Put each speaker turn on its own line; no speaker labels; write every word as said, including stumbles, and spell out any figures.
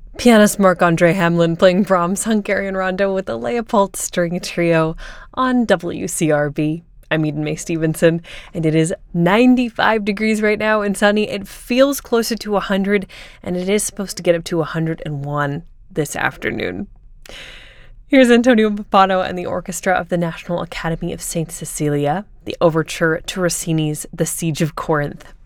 Pianist Marc-Andre Hamelin playing Brahms' Hungarian Rondo with the Leopold String Trio on W C R B. I'm Eden May Stevenson, and it is ninety-five degrees right now and sunny. It feels closer to one hundred, and it is supposed to get up to one hundred one this afternoon. Here's Antonio Pappano and the orchestra of the National Academy of Saint Cecilia, the overture to Rossini's The Siege of Corinth.